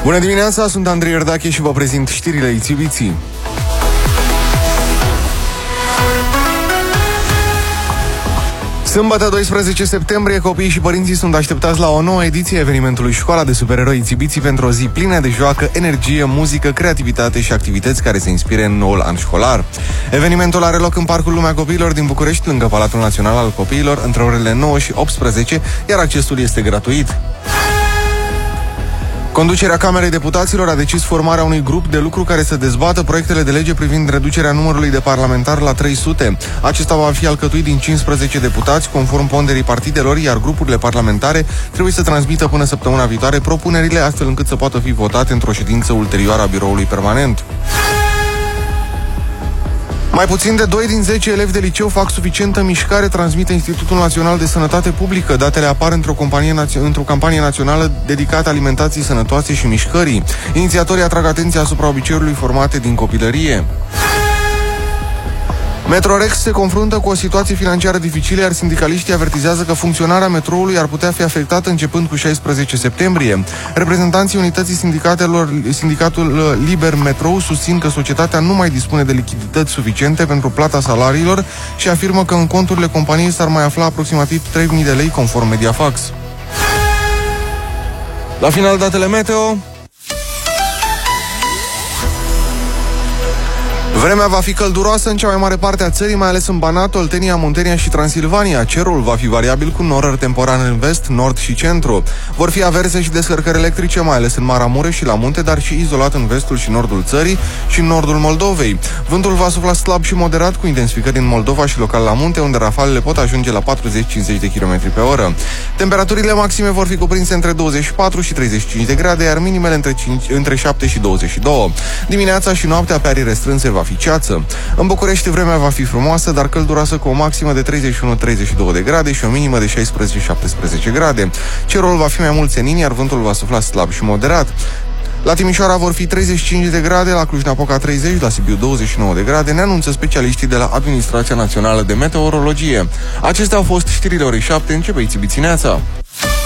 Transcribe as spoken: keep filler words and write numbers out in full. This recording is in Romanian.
Bună dimineața, sunt Andrei Iordache și vă prezint știrile Ițibiții. Sâmbătă, doisprezece septembrie, copiii și părinții sunt așteptați la o nouă ediție a evenimentului Școala de Supereroi Ițibiții pentru o zi plină de joacă, energie, muzică, creativitate și activități care se inspire în noul an școlar. Evenimentul are loc în Parcul Lumea Copiilor din București, lângă Palatul Național al Copiilor, între orele nouă și optsprezece, iar accesul este gratuit. Conducerea Camerei Deputaților a decis formarea unui grup de lucru care să dezbată proiectele de lege privind reducerea numărului de parlamentari la trei sute. Acesta va fi alcătuit din cincisprezece deputați, conform ponderii partidelor, iar grupurile parlamentare trebuie să transmită până săptămâna viitoare propunerile, astfel încât să poată fi votate într-o ședință ulterioară a biroului permanent. Mai puțin de doi din zece elevi de liceu fac suficientă mișcare, transmite Institutul Național de Sănătate Publică. Datele apar într-o, companie naț- într-o campanie națională dedicată alimentației sănătoase și mișcării. Inițiatorii atrag atenția asupra obiceiurilor formate din copilărie. Metrorex se confruntă cu o situație financiară dificilă, iar sindicaliștii avertizează că funcționarea metroului ar putea fi afectată începând cu șaisprezece septembrie. Reprezentanții unității sindicatelor, sindicatul Liber Metrou, susțin că societatea nu mai dispune de lichidități suficiente pentru plata salariilor și afirmă că în conturile companiei s-ar mai afla aproximativ trei mii de lei, conform Mediafax. La final, datele meteo. Vremea va fi călduroasă în cea mai mare parte a țării, mai ales în Banat, Oltenia, Muntenia și Transilvania. Cerul va fi variabil cu norări temporane în vest, nord și centru. Vor fi averse și descărcări electrice, mai ales în Maramureș și la munte, dar și izolat în vestul și nordul țării și în nordul Moldovei. Vântul va sufla slab și moderat, cu intensificări în Moldova și local la munte, unde rafalele pot ajunge la patruzeci cincizeci de kilometri pe oră. Temperaturile maxime vor fi cuprinse între douăzeci și patru și treizeci și cinci de grade, iar minimele între, cinci, între șapte și douăzeci și doi. Dimineața și noaptea pe arii restrânse va fi ceață. În București vremea va fi frumoasă, dar călduroasă, cu o maximă de treizeci și unu treizeci și doi de grade și o minimă de șaisprezece șaptesprezece grade. Cerul va fi mai mult senin, iar vântul va sufla slab și moderat. La Timișoara vor fi treizeci și cinci de grade, la Cluj-Napoca treizeci, la Sibiu douăzeci și nouă de grade, ne anunță specialiștii de la Administrația Națională de Meteorologie. Acestea au fost știrile orei șapte, începe Ițibițineața.